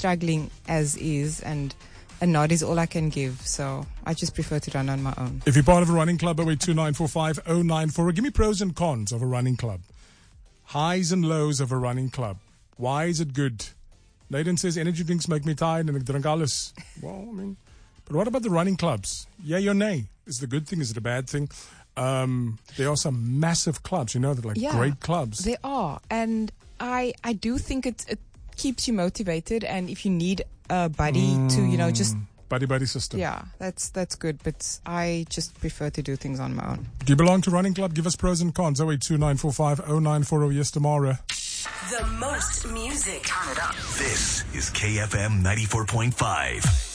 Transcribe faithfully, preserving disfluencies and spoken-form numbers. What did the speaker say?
struggling as is, and a nod is all I can give. So I just prefer to run on my own. If you're part of a running club, oh eight two nine four five oh nine four. Give me pros and cons of a running club. Highs and lows of a running club. Why is it good? Nathan says energy drinks make me tired and I drink alles. Well, I mean, but what about the running clubs? Yay or nay? Is it a good thing? Is it a bad thing? Um, there are some massive clubs, you know, that like Yeah, great clubs. There are. And I I do think it, it keeps you motivated. And if you need a buddy mm, to, you know, just... Buddy, buddy system. Yeah, that's that's good. But I just prefer to do things on my own. Do you belong to running club? Give us pros and cons. oh eight two nine four five oh nine four oh. Yes, tomorrow. The most music. Turn it up. This is K F M ninety-four point five.